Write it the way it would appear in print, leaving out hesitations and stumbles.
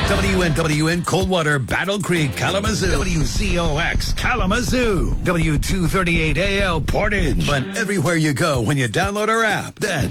WNWN Coldwater, Battle Creek, Kalamazoo. WCOX, Kalamazoo. W238AL, Portage. But everywhere you go when you download our app, then